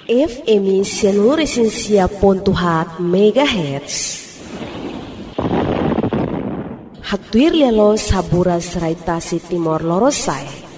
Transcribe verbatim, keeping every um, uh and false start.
F M Seluruh Pontuhat Megahertz. Haktuir lelo sabura seraitasi Timor Lorosai.